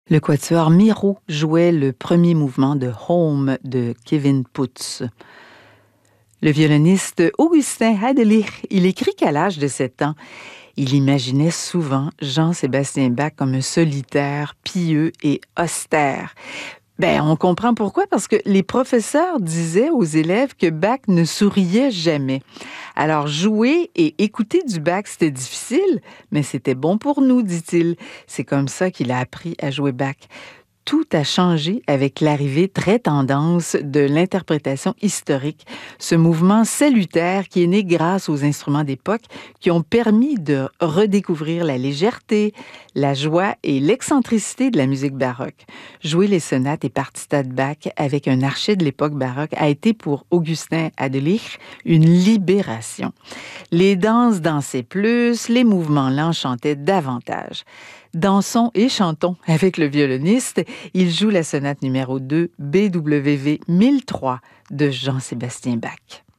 Le quatuor Miro jouait le premier mouvement de Home de Kevin Putz. Le violoniste Augustin Hadelich, il écrit qu'à l'âge de 7 ans, il imaginait souvent Jean-Sébastien Bach comme un solitaire, pieux et austère. On comprend pourquoi, parce que les professeurs disaient aux élèves que Bach ne souriait jamais. Alors, jouer et écouter du Bach, c'était difficile, mais c'était bon pour nous, dit-il. C'est comme ça qu'il a appris à jouer Bach. Tout a changé avec l'arrivée très tendance de l'interprétation historique, ce mouvement salutaire qui est né grâce aux instruments d'époque qui ont permis de redécouvrir la légèreté, la joie et l'excentricité de la musique baroque. Jouer les sonates et partitas de Bach avec un archet de l'époque baroque a été pour Augustin Hadelich une libération. Les danses dansaient plus, les mouvements lents chantaient davantage. Dansons et chantons avec le violoniste. Il joue la sonate numéro 2 BWV 1003 de Jean-Sébastien Bach.